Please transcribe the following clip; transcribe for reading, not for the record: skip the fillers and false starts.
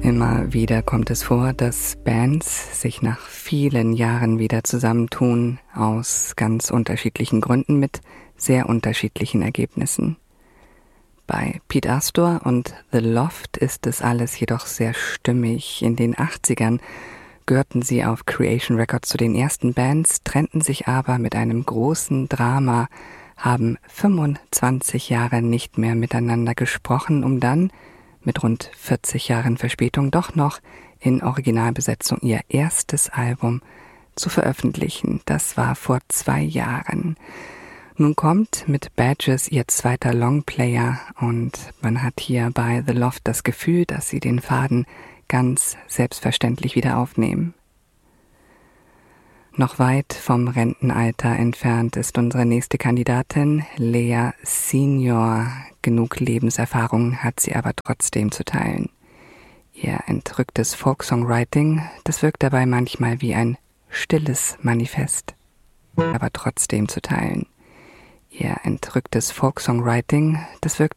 Immer wieder kommt es vor, dass Bands sich nach vielen Jahren wieder zusammentun, aus ganz unterschiedlichen Gründen mit sehr unterschiedlichen Ergebnissen. Bei Pete Astor und The Loft ist es alles jedoch sehr stimmig. In den 80ern gehörten sie auf Creation Records zu den ersten Bands, trennten sich aber mit einem großen Drama, haben 25 Jahre nicht mehr miteinander gesprochen, um dann mit rund 40 Jahren Verspätung doch noch in Originalbesetzung ihr erstes Album zu veröffentlichen. Das war vor 2 Jahren. Nun kommt mit Badges ihr zweiter Longplayer und man hat hier bei The Loft das Gefühl, dass sie den Faden ganz selbstverständlich wieder aufnehmen. Noch weit vom Rentenalter entfernt ist unsere nächste Kandidatin, Lea Senior. Genug Lebenserfahrung hat sie aber trotzdem zu teilen. Ihr entrücktes Folksongwriting, das wirkt dabei manchmal wie ein stilles Manifest, aber trotzdem zu teilen. Ihr entrücktes Folksongwriting, das wirkt